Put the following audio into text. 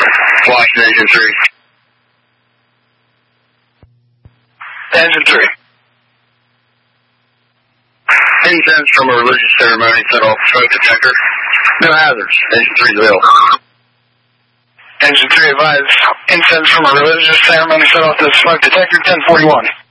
Washington, Engine 3. Engine 3. Incense from a religious ceremony set off smoke detector. No hazards. Engine 3 is available. Engine 3 advise. Incense from a religious ceremony set off the smoke detector, 1041.